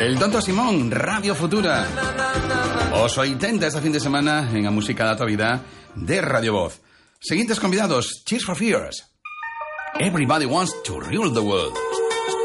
El Tonto Simón, Radio Futura. Os 80 este fin de semana en a música da tua vida de Radio Voz. Seguintes convidados, Cheers for Fears. Everybody wants to rule the world.